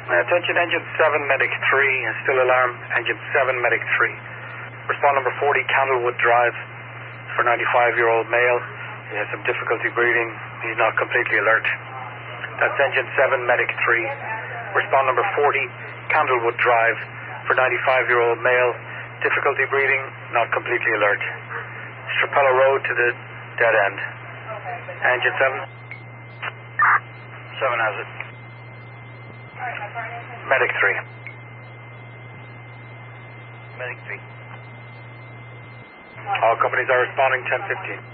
Attention, engine 7, medic 3, still alarm, engine 7, medic 3. Respond number 40, Candlewood Drive, for 95-year-old male. He has some difficulty breathing. He's not completely alert. That's engine 7, medic 3. Respond number 40, Candlewood Drive, for 95-year-old male. Difficulty breathing, not completely alert. Strapella Road to the dead end. Engine 7. 7 has it. Medic 3. Medic 3. All companies are responding 10:15.